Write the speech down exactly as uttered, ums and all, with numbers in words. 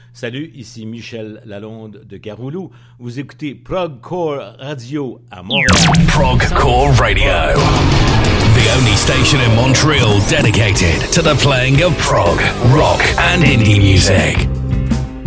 Salut, ici Michel Lalonde de Caroulou. Vous écoutez Progcore Radio à Montréal. Progcore Radio, the only station in Montreal dedicated to the playing of prog, rock and indie music.